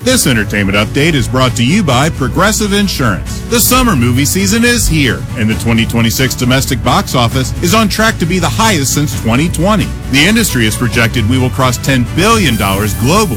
This entertainment update is brought to you by Progressive Insurance. The summer movie season is here, and the 2026 domestic box office is on track to be the highest since 2020. The industry has projected we will cross $10 billion globally